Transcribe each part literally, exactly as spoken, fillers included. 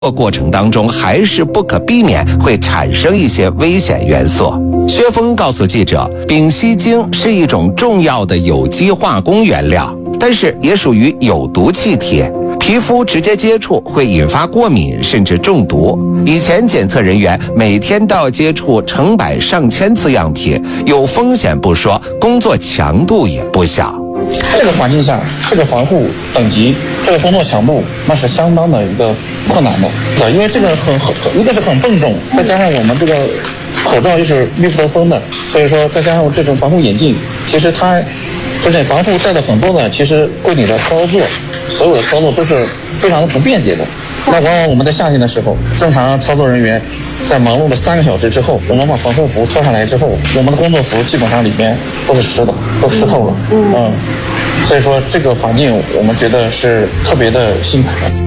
过程当中还是不可避免会产生一些危险元素。薛峰告诉记者，丙烯腈是一种重要的有机化工原料，但是也属于有毒气体，皮肤直接接触会引发过敏甚至中毒。以前检测人员每天都要接触成百上千次样品，有风险不说，工作强度也不小。 这个环境下，这个防护等级，这个工作强度，那是相当的一个困难的。对，因为这个很很一个是很笨重，再加上我们这个口罩又是密不透风的，所以说再加上这种防护眼镜，其实它这种防护戴的很多呢，其实柜里的操作，所有的操作都是非常的不便捷的。那往往我们在夏天的时候，正常操作人员在忙碌了三个小时之后，我们把防护服脱下来之后，我们的工作服基本上里边都是湿的，都湿透了。嗯，嗯所以说这个环境我们觉得是特别的辛苦。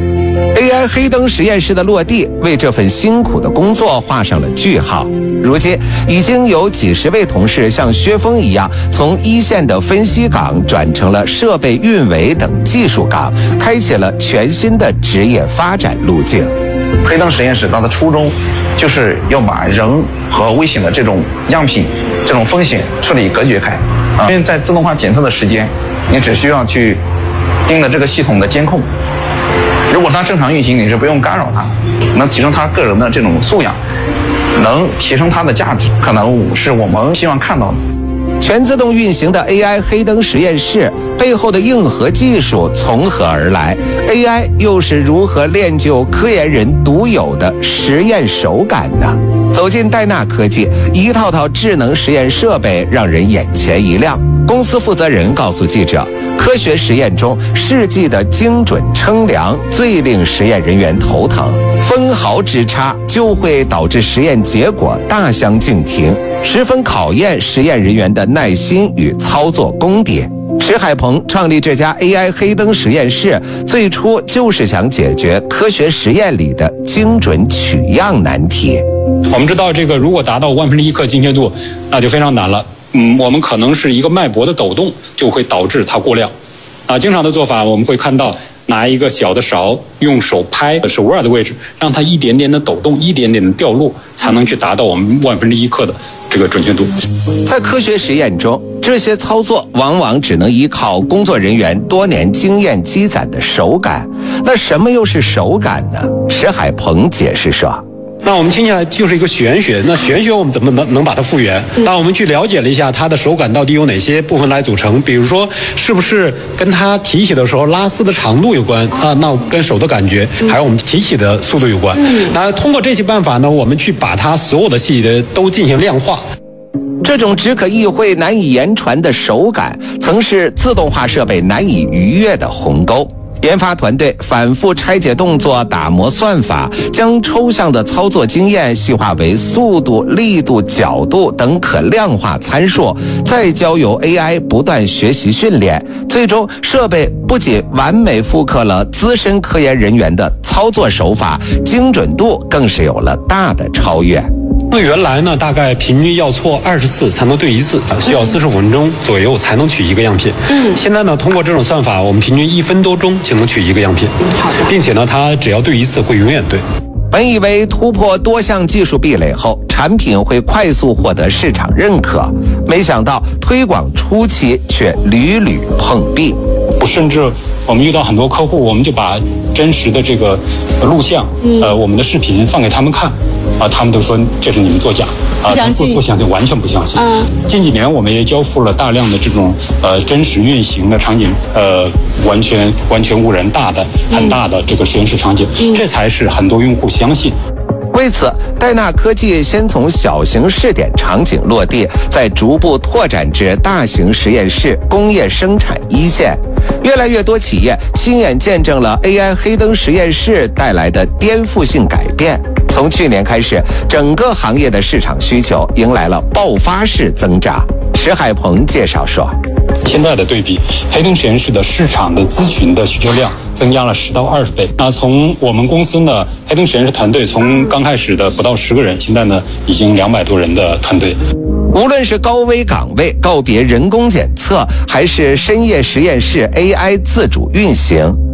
A I 黑灯实验室的落地为这份辛苦的工作画上了句号。如今已经有几十位同事像薛峰一样，从一线的分析岗转成了设备运维等技术岗，开启了全新的职业发展路径。 黑灯实验室它的初衷就是要把人和危险的这种样品这种风险彻底隔绝开啊！因为在自动化检测的时间，你只需要去盯着这个系统的监控，如果它正常运行，你是不用干扰它，能提升它个人的这种素养，能提升它的价值，可能是我们希望看到的。 全自动运行的 A I 黑灯实验室背后的硬核技术从何而来？ A I 又是如何练就科研人独有的实验手感呢？走进戴纳科技，一套套智能实验设备让人眼前一亮。公司负责人告诉记者，科学实验中试剂的精准称量最令实验人员头疼，分毫之差就会导致实验结果大相径庭，十分考验实验人员的耐心与操作功底。石海鹏创立这家 A I 黑灯实验室，最初就是想解决科学实验里的精准取样难题。 我们知道，这个如果达到万分之一克精确度，那就非常难了。嗯，我们可能是一个脉搏的抖动就会导致它过量。啊，经常的做法我们会看到，拿一个小的勺，用手拍手腕的位置，让它一点点的抖动，一点点的掉落，才能去达到我们万分之一克的这个准确度。 在科学实验中，这些操作往往只能依靠工作人员多年经验积攒的手感。那什么又是手感呢？石海鹏解释说， 那我们听起来就是一个玄学，那玄学我们怎么能能把它复原？当我们去了解了一下它的手感到底有哪些部分来组成，比如说是不是跟它提起的时候拉丝的长度有关啊？那跟手的感觉，还有我们提起的速度有关。那通过这些办法呢，我们去把它所有的细节都进行量化。 这种只可意会难以言传的手感，曾是自动化设备难以逾越的鸿沟。研发团队反复拆解动作，打磨算法，将抽象的操作经验细化为速度、力度、角度等可量化参数，再交由 A I 不断学习训练，最终设备不仅完美复刻了资深科研人员的操作手法，精准度更是有了大的超越。 那原来呢，大概平均要错二十次才能对一次，需要四十五分钟左右才能取一个样品。嗯，现在呢，通过这种算法，我们平均一分多钟就能取一个样品，并且呢，它只要对一次会永远对。 本以为突破多项技术壁垒后，产品会快速获得市场认可，没想到推广初期却屡屡碰壁。 甚至我们遇到很多客户，我们就把真实的这个录像，呃，我们的视频放给他们看。啊，他们都说这是你们作假，啊，不相信，不不相信，完全不相信。嗯，近几年我们也交付了大量的这种呃真实运行的场景，呃，完全完全无人大的很大的这个实验室场景，嗯、这才是很多用户相信。 为此，戴纳科技先从小型试点场景落地，再逐步拓展至大型实验室、工业生产一线。越来越多企业亲眼见证了 A I 黑灯实验室带来的颠覆性改变。从去年开始，整个行业的市场需求迎来了爆发式增长。石海鹏介绍说， 现在的对比，黑灯实验室的市场的咨询的需求量增加了十到二十倍。那从我们公司呢，黑灯实验室团队从刚开始的不到十个人，现在呢已经两百多人的团队。 无论是高危岗位告别人工检测，还是深夜实验室 A I 自主运行，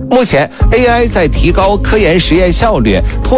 目前 A I 在提高科研实验效率、拓